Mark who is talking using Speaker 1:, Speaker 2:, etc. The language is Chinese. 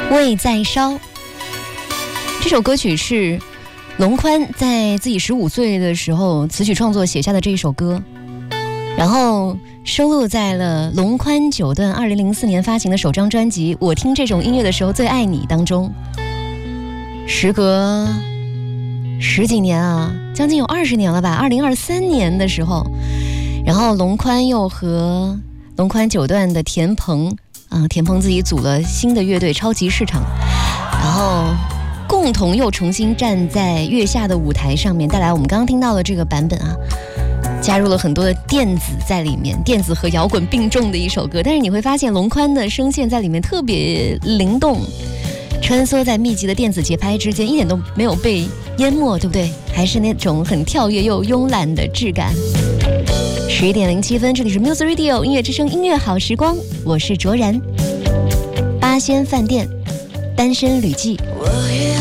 Speaker 1: 味在烧。这首歌曲是龙宽在自己15岁的时候词曲创作写下的这一首歌，然后收录在了龙宽九段2004年发行的首张专辑《我听这种音乐的时候最爱你》当中。时隔10几年啊，将近有20年了吧，2023年的时候，然后龙宽又和龙宽九段的田鹏田鹏自己组了新的乐队超级市场，然后共同又重新站在月下的舞台上面，带来我们刚刚听到的这个版本啊，加入了很多的电子在里面，电子和摇滚并重的一首歌。但是你会发现龙宽的声线在里面特别灵动，穿梭在密集的电子节拍之间，一点都没有被淹没，对不对？还是那种很跳跃又慵懒的质感。11点07分，这里是 Music Radio 音乐之声音乐好时光，我是卓然。八仙饭店单身旅记。